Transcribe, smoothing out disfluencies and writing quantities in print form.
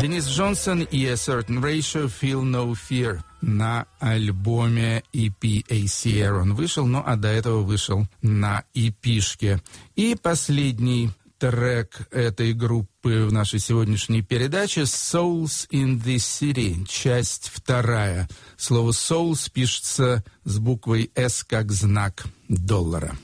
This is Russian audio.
Денис Джонсон и A Certain Ratio, Feel No Fear на альбоме EP ACR он вышел, ну а до этого вышел на EP-шке. И последний трек этой группы в нашей сегодняшней передаче «Souls in the City», часть 2. Слово «souls» пишется с буквой «S» как знак доллара.